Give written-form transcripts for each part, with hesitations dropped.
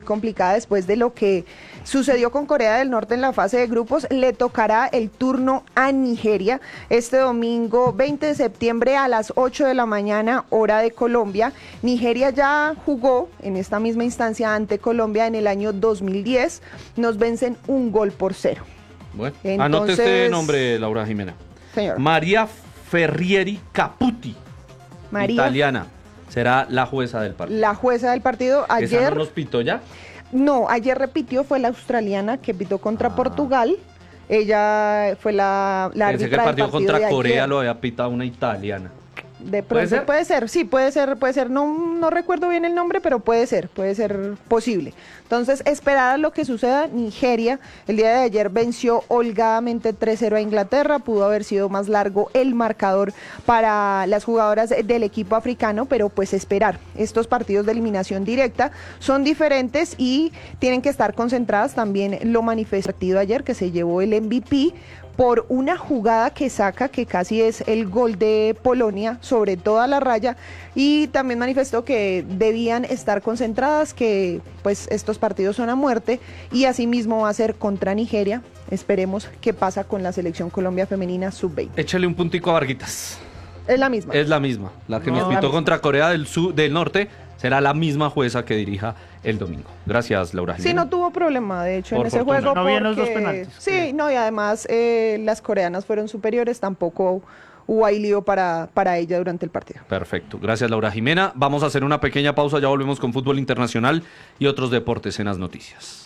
complicada después de lo que sucedió con Corea del Norte en la fase de grupos. Le tocará el turno a Nigeria este domingo 20 de septiembre a las 8 de la mañana, hora de Colombia. Nigeria ya jugó en esta misma instancia ante Colombia en el año 2010. Nos vencen 1-0. Bueno, Entonces, anote este nombre, Laura Jimena. Señor. María Ferrieri Caputi, italiana, será la jueza del partido. La jueza del partido ayer... ¿Esa no nos pitó ya? No, ayer repitió, fue la australiana que pitó contra Portugal. Ella fue la árbitra Pensé que el partido contra de Corea ayer. lo había pitado una italiana. De pronto puede ser, sí, puede ser, no recuerdo bien el nombre, pero puede ser posible. Entonces, esperar a lo que suceda. Nigeria el día de ayer venció holgadamente 3-0 a Inglaterra, pudo haber sido más largo el marcador para las jugadoras del equipo africano, pero pues esperar. Estos partidos de eliminación directa son diferentes y tienen que estar concentradas. También lo manifestó ayer, que se llevó el MVP por una jugada que saca, que casi es el gol de Polonia sobre toda la raya, y también manifestó que debían estar concentradas, que pues estos partidos son a muerte, y asimismo va a ser contra Nigeria. Esperemos qué pasa con la selección Colombia femenina sub-20. Échale un puntico a Varguitas. Es la misma. Es la misma. La que nos pitó contra Corea del Norte será la misma jueza que dirija el domingo. Gracias, Laura Jimena. Sí, no tuvo problema, de hecho, Por en ese fortuna. juego. No porque... habían los dos penaltis. Sí, no, y además las coreanas fueron superiores, tampoco hubo ahí lío para ella durante el partido. Perfecto. Gracias, Laura Jimena. Vamos a hacer una pequeña pausa, ya volvemos con fútbol internacional y otros deportes en las noticias.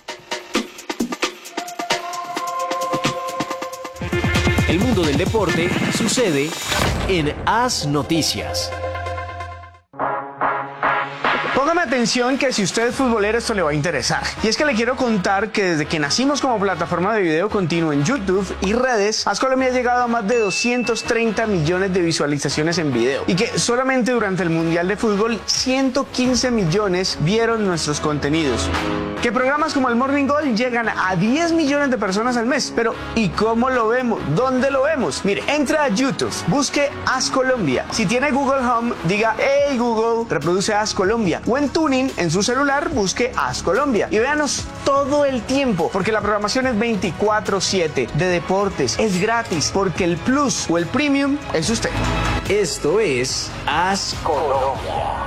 El mundo del deporte sucede en As Noticias. Póngame atención que si usted es futbolero esto le va a interesar. Y es que le quiero contar que desde que nacimos como plataforma de video continuo en YouTube y redes, AS Colombia ha llegado a más de 230 millones de visualizaciones en video. Y que solamente durante el Mundial de Fútbol 115 millones vieron nuestros contenidos. Que programas como el Morning Goal llegan a 10 millones de personas al mes. Pero ¿y cómo lo vemos? ¿Dónde lo vemos? Mire, entra a YouTube, busque AS Colombia. Si tiene Google Home, diga "Hey Google, reproduce AS Colombia". O en Tuning, en su celular, busque AS Colombia. Y véanos todo el tiempo, porque la programación es 24/7 de deportes. Es gratis, porque el plus o el premium es usted. Esto es AS Colombia.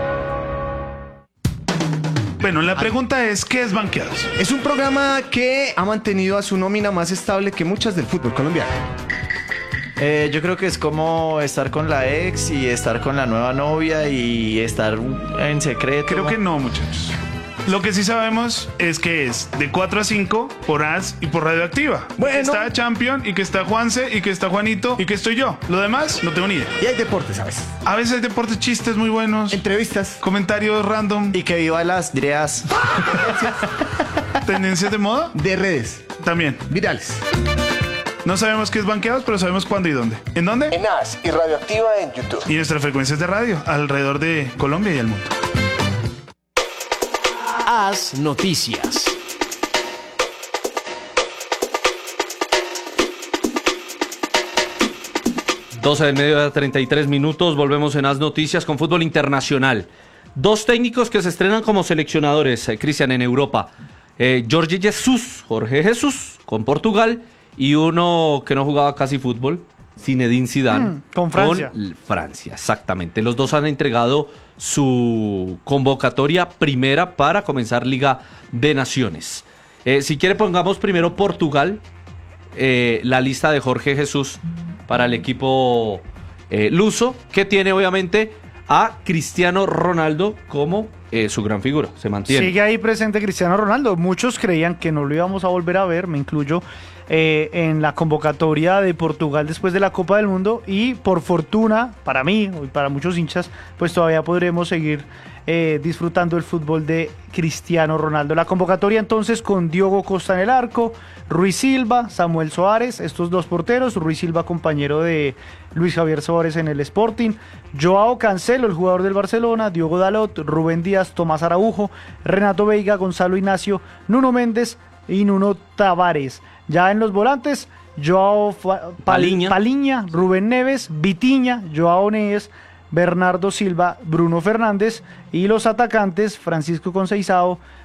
Bueno, la pregunta es, ¿qué es Banqueados? Es un programa que ha mantenido a su nómina más estable que muchas del fútbol colombiano. Yo creo que es como estar con la ex y estar con la nueva novia y estar en secreto. Creo que no, muchachos. Lo que sí sabemos es que es de 4 a 5 por AS y por Radioactiva. Bueno. Está Champion y que está Juanse y que está Juanito y que estoy yo. Lo demás, no tengo ni idea. Y hay deportes, ¿sabes? A veces hay deportes, chistes muy buenos, Entrevistas. comentarios random, Y que viva las direas. tendencias de moda De redes. también. Virales. No sabemos qué es Banqueados, pero sabemos cuándo y dónde. ¿En dónde? En AS y Radioactiva en YouTube. Y nuestras frecuencias de radio alrededor de Colombia y el mundo. As Noticias. Doce del mediodía, 33 minutos. Volvemos en AS Noticias con fútbol internacional. Dos técnicos que se estrenan como seleccionadores, Cristian, en Europa. Jorge Jesús, con Portugal, y uno que no jugaba casi fútbol, Zinedine Zidane, con Francia. Con Francia, exactamente. Los dos han entregado su convocatoria primera para comenzar Liga de Naciones. Si quiere, pongamos primero Portugal, la lista de Jorge Jesús para el equipo luso, que tiene obviamente a Cristiano Ronaldo como su gran figura. Se mantiene. Sigue ahí presente Cristiano Ronaldo. Muchos creían que no lo íbamos a volver a ver, me incluyo, en la convocatoria de Portugal después de la Copa del Mundo, y por fortuna, para mí y para muchos hinchas, pues todavía podremos seguir disfrutando el fútbol de Cristiano Ronaldo. La convocatoria entonces con Diogo Costa en el arco, Ruiz Silva, Samuel Soares, estos dos porteros, Ruiz Silva compañero de Luis Javier Suárez en el Sporting, Joao Cancelo, el jugador del Barcelona, Diogo Dalot, Rubén Díaz, Tomás Araujo, Renato Veiga, Gonzalo Ignacio, Nuno Méndez y Nuno Tavares. Ya en los volantes, Joao Paliña, Rubén Neves, Vitinha, Joao Neves, Bernardo Silva, Bruno Fernández, y los atacantes, Francisco Conceição,